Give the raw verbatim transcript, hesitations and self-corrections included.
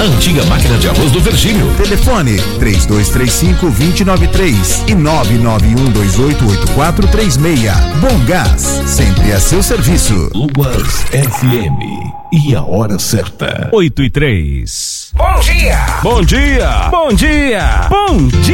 a antiga máquina de arroz do Virgínio. Telefone três dois três cinco, dois zero nove três e nove nove um dois oito oito quatro três seis. Bom Gás, sempre a seu serviço. Luas F M e a hora certa. oito e três. Bom dia! Bom dia! Bom dia! Bom dia!